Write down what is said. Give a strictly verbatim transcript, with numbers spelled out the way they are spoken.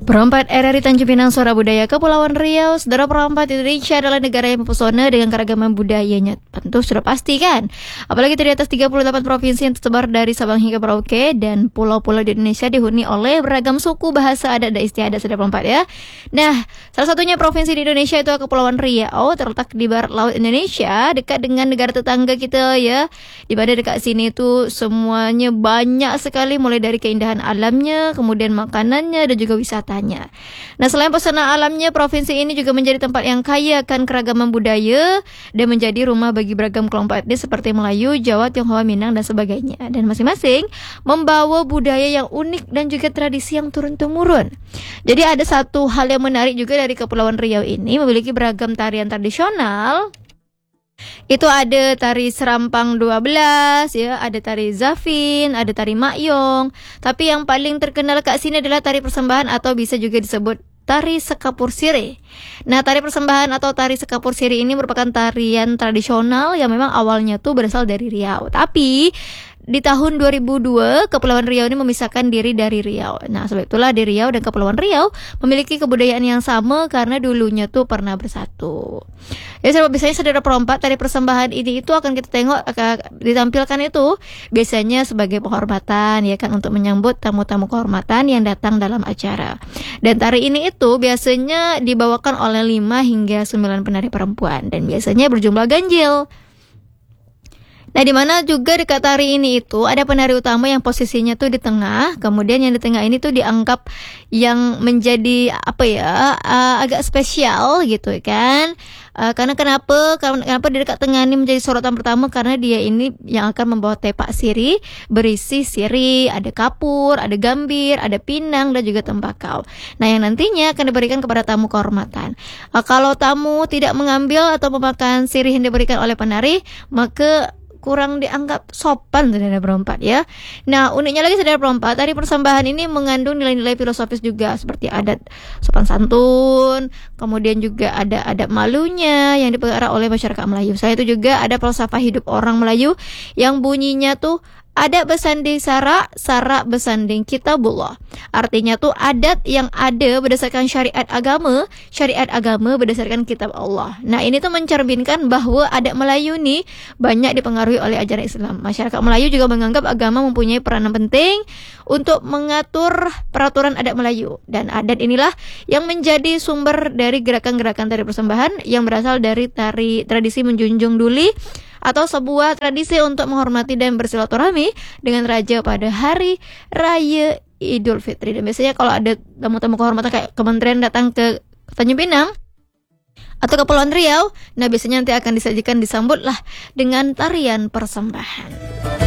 Perempat R R I Tanjung Pinang Suara Budaya Kepulauan Riau. Saudara, perempat Indonesia adalah negara yang mempesona dengan keragaman budayanya. Tentu sudah pasti kan? Apalagi di atas tiga puluh delapan provinsi yang tersebar dari Sabang hingga Merauke, dan pulau-pulau di Indonesia dihuni oleh beragam suku, bahasa, adat, dan istiadat. Saudara perempat ya. Nah, salah satunya provinsi di Indonesia itu Kepulauan Riau, terletak di barat laut Indonesia, dekat dengan negara tetangga kita ya. Di mana dekat sini itu semuanya banyak sekali, mulai dari keindahan alamnya, kemudian makanannya, dan juga wisata. Nah, selain pesona alamnya, provinsi ini juga menjadi tempat yang kaya akan keragaman budaya dan menjadi rumah bagi beragam kelompok etnis seperti Melayu, Jawa, Tionghoa, Minang, dan sebagainya. Dan masing-masing membawa budaya yang unik dan juga tradisi yang turun-temurun. Jadi ada satu hal yang menarik juga dari Kepulauan Riau ini, memiliki beragam tarian tradisional. Itu ada tari Serampang dua belas ya, ada tari Zafin, ada tari Makyong. Tapi yang paling terkenal kat sini adalah tari persembahan atau bisa juga disebut tari Sekapur Sirih. Nah, tari persembahan atau tari Sekapur Sirih ini merupakan tarian tradisional yang memang awalnya tuh berasal dari Riau. Tapi di tahun dua ribu dua, Kepulauan Riau ini memisahkan diri dari Riau. Nah, sebab itulah di Riau dan Kepulauan Riau memiliki kebudayaan yang sama karena dulunya tuh pernah bersatu. Ya, sebab biasanya saudara perempat, tari persembahan ini itu akan kita tengok akan ditampilkan itu biasanya sebagai penghormatan ya kan, untuk menyambut tamu-tamu kehormatan yang datang dalam acara. Dan tari ini itu biasanya dibawakan oleh lima hingga sembilan penari perempuan dan biasanya berjumlah ganjil. Nah, di mana juga dekat tari ini itu ada penari utama yang posisinya tuh di tengah. Kemudian yang di tengah ini tuh dianggap yang menjadi apa ya, uh, agak spesial gitu kan. Uh, karena kenapa? Karena kenapa di dekat tengah ini menjadi sorotan pertama? Karena dia ini yang akan membawa tepak sirih berisi sirih, ada kapur, ada gambir, ada pinang, dan juga tembakau. Nah, yang nantinya akan diberikan kepada tamu kehormatan. Uh, kalau tamu tidak mengambil atau memakan sirih yang diberikan oleh penari, maka kurang dianggap sopan, saudara perempat ya. Nah, uniknya lagi saudara perempat, tari persembahan ini mengandung nilai-nilai filosofis juga seperti adat sopan santun, kemudian juga ada adat malunya yang dipegang oleh masyarakat Melayu. Selain itu juga ada falsafah hidup orang Melayu yang bunyinya tuh adat bersanding sarak, sarak bersanding kitabullah. Artinya tuh adat yang ada berdasarkan syariat agama, syariat agama berdasarkan kitab Allah. Nah, ini tuh mencerminkan bahwa adat Melayu nih banyak dipengaruhi oleh ajaran Islam. Masyarakat Melayu juga menganggap agama mempunyai peranan penting untuk mengatur peraturan adat Melayu. Dan adat inilah yang menjadi sumber dari gerakan-gerakan tari persembahan yang berasal dari tari tradisi menjunjung duli atau sebuah tradisi untuk menghormati dan bersilaturahmi dengan raja pada hari raya Idul Fitri. Dan biasanya kalau ada tamu-tamu kehormatan kayak kementerian datang ke Tanjung Pinang atau Kepulauan Riau, nah biasanya nanti akan disajikan, disambutlah dengan tarian persembahan.